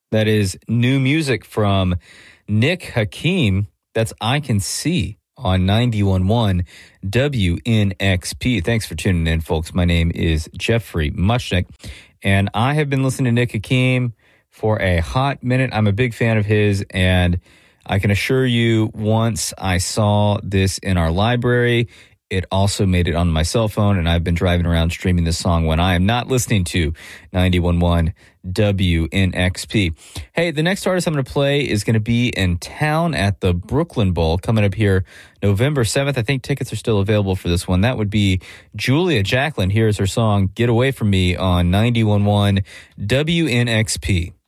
That is new music from Nick Hakim. That's I Can See on 91.1 WNXP. Thanks for tuning in, folks. My name is Jeffrey Muchnick, and I have been listening to Nick Hakim for a hot minute. I'm a big fan of his, and I can assure you, once I saw this in our library, it also made it on my cell phone, and I've been driving around streaming this song when I am not listening to 91.1 WNXP. Hey, the next artist I'm going to play is going to be in town at the Brooklyn Bowl coming up here November 7th. I think tickets are still available for this one. That would be Julia Jacklin. Here's her song, Get Away From Me on 91.1 WNXP.